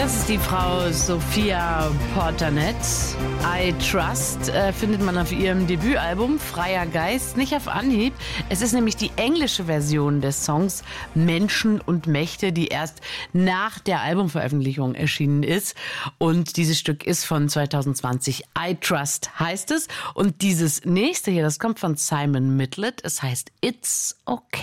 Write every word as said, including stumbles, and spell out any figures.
Das ist die Frau Sophia Portanet. I Trust äh, findet man auf ihrem Debütalbum Freier Geist. Nicht auf Anhieb. Es ist nämlich die englische Version des Songs Menschen und Mächte, die erst nach der Albumveröffentlichung erschienen ist. Und dieses Stück ist von zwanzig zwanzig. I Trust heißt es. Und dieses nächste hier, das kommt von Simon Midlet. Es heißt It's Okay.